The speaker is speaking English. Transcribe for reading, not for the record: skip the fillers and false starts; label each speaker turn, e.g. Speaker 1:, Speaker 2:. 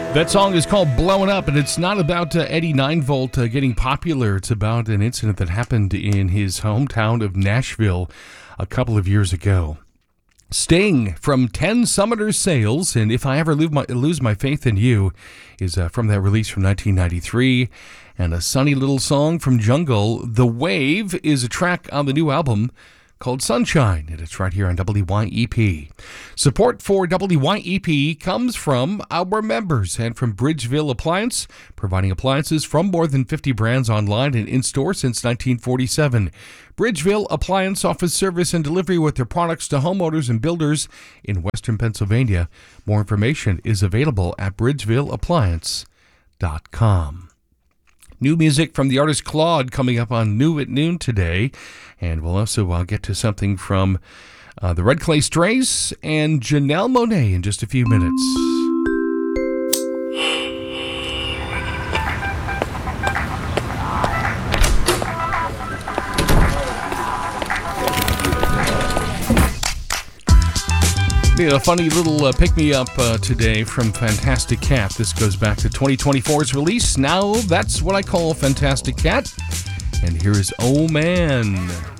Speaker 1: That song is called Blowing Up, and it's not about Eddie 9-Volt getting popular. It's about an incident that happened in his hometown of Nashville a couple of years ago. Sting from 10 Summoner Sales and If I Ever Lose My Faith in You is from that release from 1993. And a sunny little song from Jungle, The Wave, is a track on the new album called Sunshine, and it's right here on WYEP. Support for WYEP comes from our members and from Bridgeville Appliance, providing appliances from more than 50 brands online and in-store since 1947. Bridgeville Appliance offers service and delivery with their products to homeowners and builders in Western Pennsylvania. More information is available at bridgevilleappliance.com. New music from the artist Claude coming up on New at Noon today. And we'll also get to something from the Red Clay Strays and Janelle Monáe in just a few minutes. A funny little pick-me-up today from Fantastic Cat. This goes back to 2024's release. Now that's what I call Fantastic Cat. And here is Oh Man.